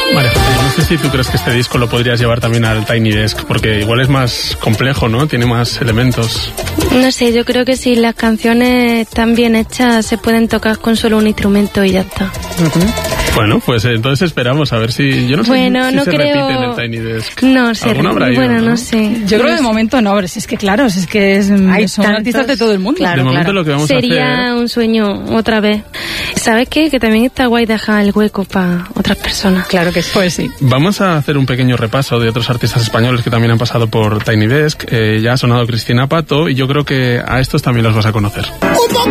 María José, no sé si tú crees que este disco lo podrías llevar también al Tiny Desk, porque igual es más complejo, ¿no? Tiene más elementos. No sé, yo creo que si las canciones están bien hechas se pueden tocar con solo un instrumento y ya está. Bueno, pues entonces esperamos a ver si... Yo no sé si no se creo... repite en el Tiny Desk. No, ¿no? No sé. Yo creo que de momento no, pero si es que claro, si es que son artistas de todo el mundo. Claro, de momento lo que vamos a hacer... Sería un sueño otra vez. ¿Sabes qué? Que también está guay dejar el hueco para otras personas. Claro que sí. Pues sí. Vamos a hacer un pequeño repaso de otros artistas españoles que también han pasado por Tiny Desk. Ya ha sonado Cristina Pato y yo creo que a estos también los vas a conocer.